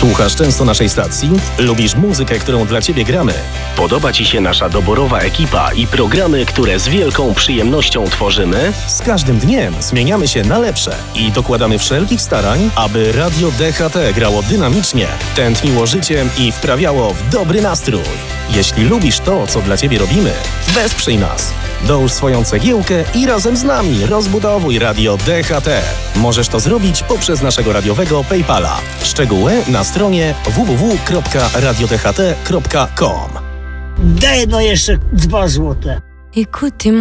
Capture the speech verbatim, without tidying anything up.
Słuchasz często naszej stacji? Lubisz muzykę, którą dla Ciebie gramy? Podoba Ci się nasza doborowa ekipa i programy, które z wielką przyjemnością tworzymy? Z każdym dniem zmieniamy się na lepsze i dokładamy wszelkich starań, aby Radio D H T grało dynamicznie, tętniło życiem i wprawiało w dobry nastrój. Jeśli lubisz to, co dla Ciebie robimy, wesprzyj nas. Dołóż swoją cegiełkę i razem z nami rozbudowuj Radio D H T. Możesz to zrobić poprzez naszego radiowego PayPala. Szczegóły na stronie w w w kropka radio d h t kropka com. Daj no jeszcze dwa złote. Écoutez-moi.